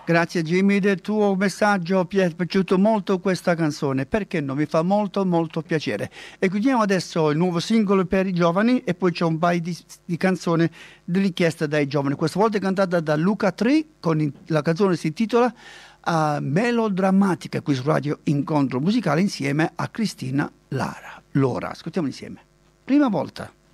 Grazie Jimmy del tuo messaggio, mi è piaciuto molto questa canzone, perché no? Mi fa molto molto piacere. E chiudiamo adesso il nuovo singolo per i giovani e poi c'è un paio di canzoni di richiesta dai giovani, questa volta cantata da Luca Tri, la canzone si intitola Melodrammatica, qui su Radio Incontro Musicale insieme a Cristina Lora. Ascoltiamo insieme. Prima volta.